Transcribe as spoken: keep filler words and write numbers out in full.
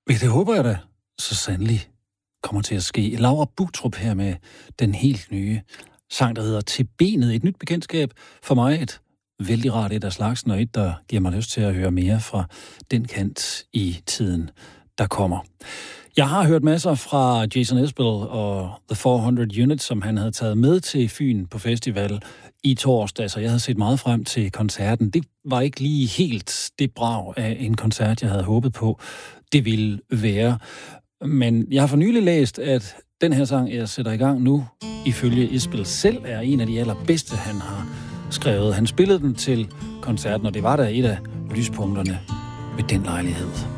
Det håber jeg da så sandelig kommer til at ske. Laura Buchtrup her med den helt nye sang, der hedder Til benet. Et nyt bekendtskab for mig. Et vældig rart et af slagsen, og et, der giver mig lyst til at høre mere fra den kant i tiden, der kommer. Jeg har hørt masser fra Jason Isbell og The four hundred Units, som han havde taget med til Fyn på festival i torsdag, så jeg havde set meget frem til koncerten. Det var ikke lige helt det brag af en koncert, jeg havde håbet på, det ville være. Men jeg har for nylig læst, at den her sang, jeg sætter i gang nu, ifølge Isbell selv, er en af de allerbedste, han har skrevet. Han spillede den til koncerten, og det var da et af lyspunkterne ved den lejlighed.